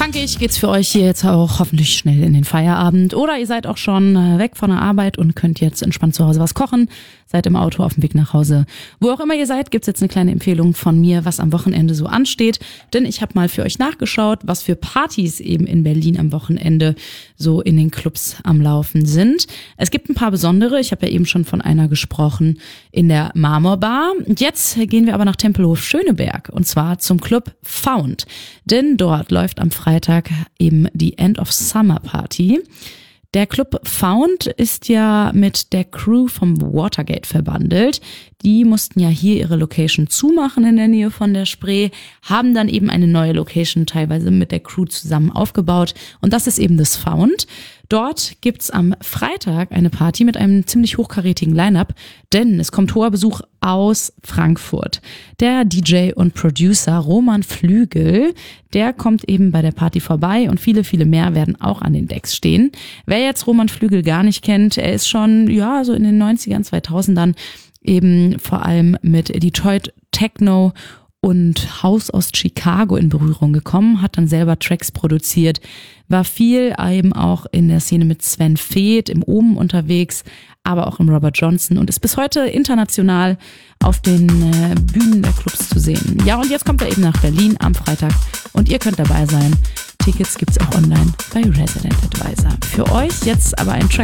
Zankig geht's für euch hier jetzt auch hoffentlich schnell in den Feierabend. Oder ihr seid auch schon weg von der Arbeit und könnt jetzt entspannt zu Hause was kochen. Seid im Auto auf dem Weg nach Hause. Wo auch immer ihr seid, gibt's jetzt eine kleine Empfehlung von mir, was am Wochenende so ansteht. Denn ich habe mal für euch nachgeschaut, was für Partys eben in Berlin am Wochenende so in den Clubs am Laufen sind. Es gibt ein paar besondere. Ich habe ja eben schon von einer gesprochen in der Marmorbar. Und jetzt gehen wir aber nach Tempelhof Schöneberg und zwar zum Club Found. Denn dort läuft am Freitag eben die End of Summer Party. Der Club Found ist ja mit der Crew vom Watergate verbandelt. Die mussten ja hier ihre Location zumachen in der Nähe von der Spree, haben dann eben eine neue Location teilweise mit der Crew zusammen aufgebaut. Und das ist eben das Found. Dort gibt's am Freitag eine Party mit einem ziemlich hochkarätigen Line-Up, denn es kommt hoher Besuch aus Frankfurt. Der DJ und Producer Roman Flügel, der kommt eben bei der Party vorbei und viele, viele mehr werden auch an den Decks stehen. Wer jetzt Roman Flügel gar nicht kennt, er ist schon, so in den 90ern, 2000ern eben vor allem mit Detroit Techno und House aus Chicago in Berührung gekommen, hat dann selber Tracks produziert, war viel eben auch in der Szene mit Sven Väth im Omen unterwegs, aber auch im Robert Johnson und ist bis heute international auf den Bühnen der Clubs zu sehen. Ja, und jetzt kommt er eben nach Berlin am Freitag und ihr könnt dabei sein. Tickets gibt's auch online bei Resident Advisor. Für euch jetzt aber ein Track